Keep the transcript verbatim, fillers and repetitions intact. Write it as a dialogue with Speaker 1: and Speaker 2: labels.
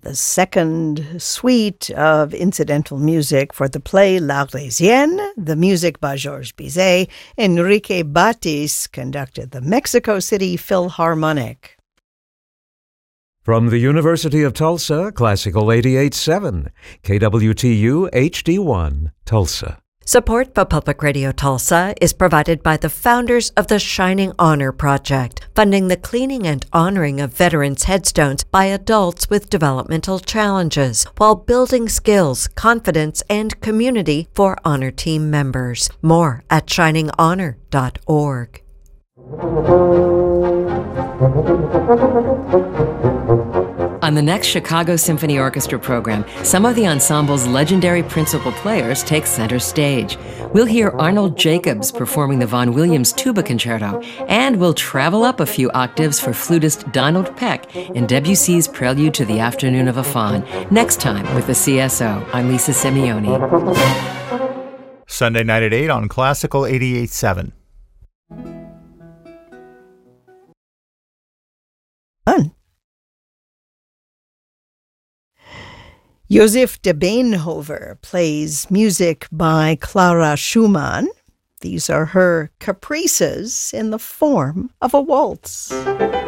Speaker 1: the second suite of incidental music for the play L'Arlésienne, the music by Georges Bizet. Enrique Batis conducted the Mexico City Philharmonic.
Speaker 2: From the University of Tulsa, Classical eighty-eight point seven, K W T U H D one, Tulsa.
Speaker 3: Support for Public Radio Tulsa is provided by the founders of the Shining Honor Project, funding the cleaning and honoring of veterans' headstones by adults with developmental challenges, while building skills, confidence, and community for honor team members. More at shining honor dot org.
Speaker 4: On the next Chicago Symphony Orchestra program, some of the ensemble's legendary principal players take center stage. We'll hear Arnold Jacobs performing the Vaughan Williams Tuba Concerto, and we'll travel up a few octaves for flutist Donald Peck in Debussy's Prelude to the Afternoon of a Faun. Next time with the C S O, I'm Lisa Simeoni.
Speaker 5: Sunday night at eight on Classical eighty-eight point seven.
Speaker 1: Fun. Josef de Beenhover plays music by Clara Schumann. These are her caprices in the form of a waltz.